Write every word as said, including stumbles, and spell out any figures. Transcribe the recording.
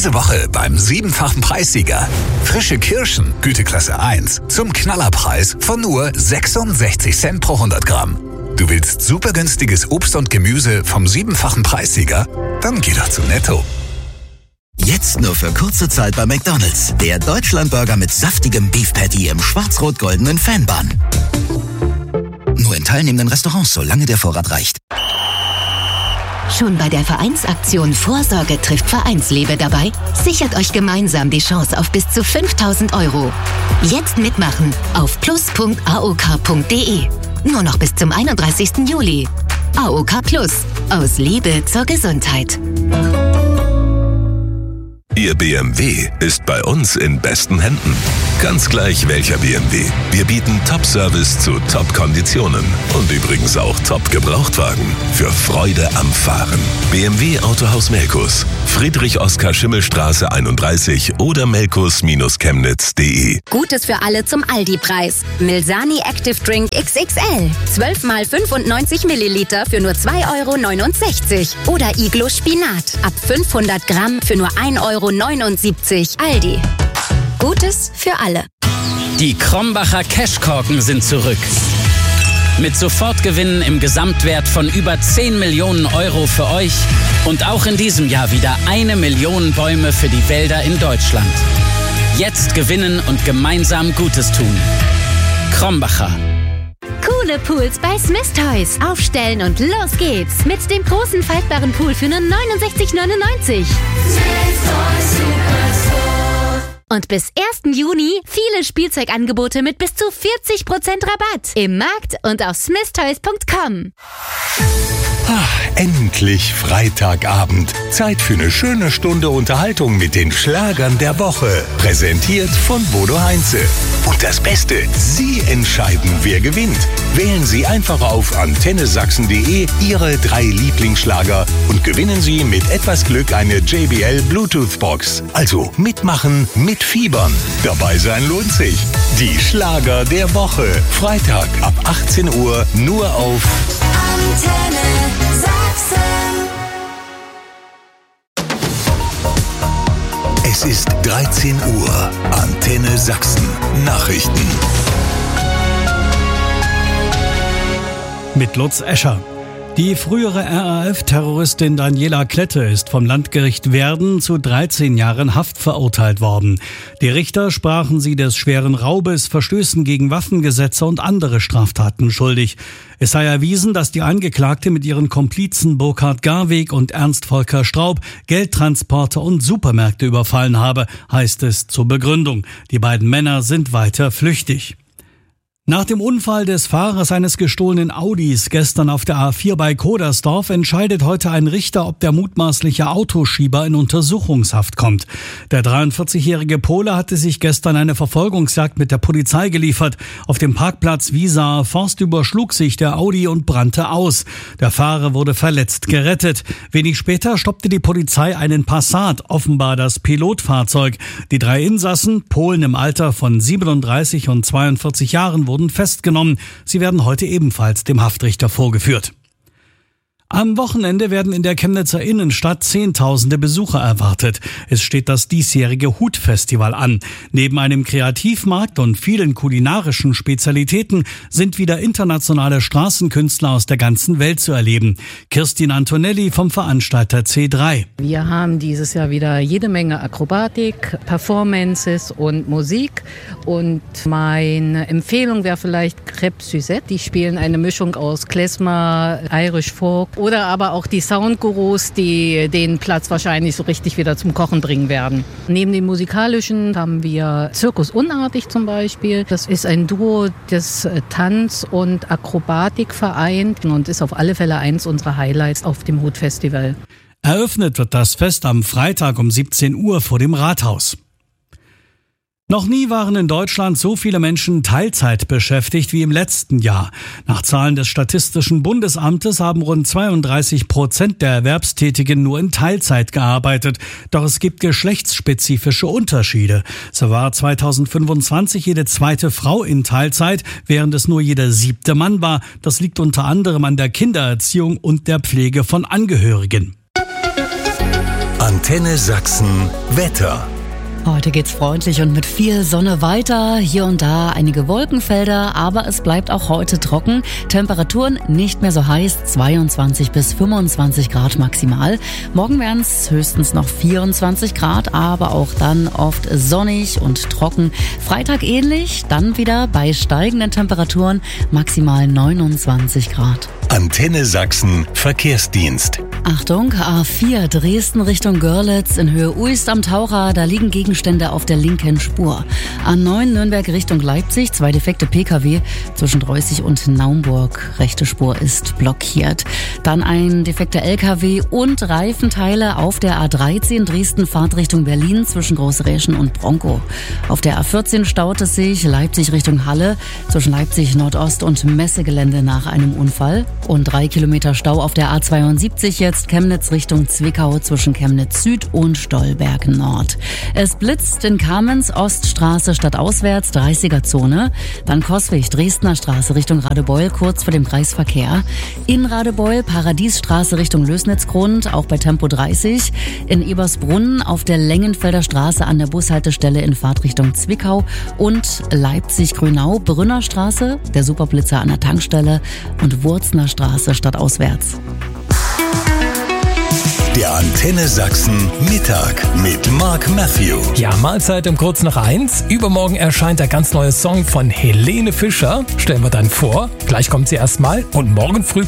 Diese Woche beim siebenfachen Preissieger. Frische Kirschen, Güteklasse eins, zum Knallerpreis von nur sechsundsechzig Cent pro hundert Gramm. Du willst super günstiges Obst und Gemüse vom siebenfachen Preissieger? Dann geh doch zu Netto. Jetzt nur für kurze Zeit bei McDonald's. Der Deutschlandburger mit saftigem Beef Patty im schwarz-rot-goldenen Fanbun. Nur in teilnehmenden Restaurants, solange der Vorrat reicht. Schon bei der Vereinsaktion Vorsorge trifft Vereinsliebe dabei? Sichert euch gemeinsam die Chance auf bis zu fünftausend Euro. Jetzt mitmachen auf plus punkt a o k punkt d e. Nur noch bis zum einunddreißigsten Juli. A O K Plus. Aus Liebe zur Gesundheit. Ihr B M W ist bei uns in besten Händen. Ganz gleich welcher B M W. Wir bieten Top-Service zu Top-Konditionen. Und übrigens auch Top-Gebrauchtwagen. Für Freude am Fahren. B M W Autohaus Melkus. Friedrich-Oskar-Schimmel-Straße einunddreißig oder melkus Bindestrich chemnitz punkt de. Gutes für alle zum Aldi-Preis. Milsani Active Drink X X L. zwölf mal fünfundneunzig Milliliter für nur zwei Euro neunundsechzig. Oder Iglo Spinat. Ab fünfhundert Gramm für nur ein Euro neunundsiebzig. Aldi. Gutes für alle. Die Krombacher Cashkorken sind zurück. Mit Sofortgewinnen im Gesamtwert von über zehn Millionen Euro für euch und auch in diesem Jahr wieder eine Million Bäume für die Wälder in Deutschland. Jetzt gewinnen und gemeinsam Gutes tun. Krombacher. Coole Pools bei Smith Toys. Aufstellen und los geht's. Mit dem großen faltbaren Pool für nur neunundsechzig neunundneunzig. Und bis ersten Juni viele Spielzeugangebote mit bis zu vierzig Prozent Rabatt. Im Markt und auf smith toys punkt com. Ach, endlich Freitagabend. Zeit für eine schöne Stunde Unterhaltung mit den Schlagern der Woche. Präsentiert von Bodo Heinze. Und das Beste, Sie entscheiden, wer gewinnt. Wählen Sie einfach auf antenne sachsen punkt de Ihre drei Lieblingsschlager und gewinnen Sie mit etwas Glück eine J B L Bluetooth-Box. Also mitmachen, mitfiebern. Dabei sein lohnt sich. Die Schlager der Woche. Freitag ab achtzehn Uhr nur auf Antenne Sachsen. Es ist dreizehn Uhr. Antenne Sachsen. Nachrichten. Mit Lutz Escher. Die frühere R A F-Terroristin Daniela Klette ist vom Landgericht Werden zu dreizehn Jahren Haft verurteilt worden. Die Richter sprachen sie des schweren Raubes, Verstößen gegen Waffengesetze und andere Straftaten schuldig. Es sei erwiesen, dass die Angeklagte mit ihren Komplizen Burkhard Garweg und Ernst Volker Straub Geldtransporter und Supermärkte überfallen habe, heißt es zur Begründung. Die beiden Männer sind weiter flüchtig. Nach dem Unfall des Fahrers eines gestohlenen Audis gestern auf der A vier bei Kodersdorf entscheidet heute ein Richter, ob der mutmaßliche Autoschieber in Untersuchungshaft kommt. Der dreiundvierzigjährige Pole hatte sich gestern eine Verfolgungsjagd mit der Polizei geliefert. Auf dem Parkplatz Wiesaer Forst überschlug sich der Audi und brannte aus. Der Fahrer wurde verletzt gerettet. Wenig später stoppte die Polizei einen Passat, offenbar das Pilotfahrzeug. Die drei Insassen, Polen im Alter von siebenunddreißig und zweiundvierzig Jahren, wurden festgenommen. Sie werden heute ebenfalls dem Haftrichter vorgeführt. Am Wochenende werden in der Chemnitzer Innenstadt Zehntausende Besucher erwartet. Es steht das diesjährige Hutfestival an. Neben einem Kreativmarkt und vielen kulinarischen Spezialitäten sind wieder internationale Straßenkünstler aus der ganzen Welt zu erleben. Kirstin Antonelli vom Veranstalter C drei. Wir haben dieses Jahr wieder jede Menge Akrobatik, Performances und Musik. Und meine Empfehlung wäre vielleicht Crêpe Suzette. Die spielen eine Mischung aus Klezmer, Irish Folk oder aber auch die Soundgurus, die den Platz wahrscheinlich so richtig wieder zum Kochen bringen werden. Neben dem musikalischen haben wir Zirkus Unartig zum Beispiel. Das ist ein Duo, das Tanz und Akrobatik vereint und ist auf alle Fälle eins unserer Highlights auf dem Hutfestival. Eröffnet wird das Fest am Freitag um siebzehn Uhr vor dem Rathaus. Noch nie waren in Deutschland so viele Menschen Teilzeit beschäftigt wie im letzten Jahr. Nach Zahlen des Statistischen Bundesamtes haben rund zweiunddreißig Prozent der Erwerbstätigen nur in Teilzeit gearbeitet. Doch es gibt geschlechtsspezifische Unterschiede. So war zweitausendfünfundzwanzig jede zweite Frau in Teilzeit, während es nur jeder siebte Mann war. Das liegt unter anderem an der Kindererziehung und der Pflege von Angehörigen. Antenne Antenne Sachsen Wetter. Heute geht's freundlich und mit viel Sonne weiter. Hier und da einige Wolkenfelder, aber es bleibt auch heute trocken. Temperaturen nicht mehr so heiß, zweiundzwanzig bis fünfundzwanzig Grad maximal. Morgen wären es höchstens noch vierundzwanzig Grad, aber auch dann oft sonnig und trocken. Freitag ähnlich, dann wieder bei steigenden Temperaturen maximal neunundzwanzig Grad. Antenne Sachsen Verkehrsdienst. Achtung, A vier Dresden Richtung Görlitz in Höhe Uist am Taucher, da liegen Gegenstände auf der linken Spur. A neun Nürnberg Richtung Leipzig, zwei defekte P K W zwischen Dreußig und Naumburg. Rechte Spur ist blockiert. Dann ein defekter L K W und Reifenteile auf der A dreizehn Dresden Fahrtrichtung Berlin zwischen Großräschen und Bronkow. Auf der A vierzehn staut es sich Leipzig Richtung Halle zwischen Leipzig Nordost und Messegelände nach einem Unfall. Und drei Kilometer Stau auf der A zweiundsiebzig jetzt Chemnitz Richtung Zwickau zwischen Chemnitz Süd und Stolberg Nord. Es blitzt in Kamenz Oststraße stadtauswärts dreißiger Zone. Dann Coswig Dresdner Straße Richtung Radebeul kurz vor dem Kreisverkehr. In Radebeul Paradiesstraße Richtung Lößnitzgrund auch bei Tempo dreißig. In Ebersbrunn auf der Längenfelder Straße an der Bushaltestelle in Fahrtrichtung Zwickau. Und Leipzig-Grünau Brünner Straße, der Superblitzer an der Tankstelle und Wurzner Straße stadtauswärts. Der Antenne Sachsen Mittag mit Mark Matthew. Ja, Mahlzeit um kurz nach eins. Übermorgen erscheint der ganz neue Song von Helene Fischer. Stellen wir dann vor. Gleich kommt sie erstmal. Und morgen früh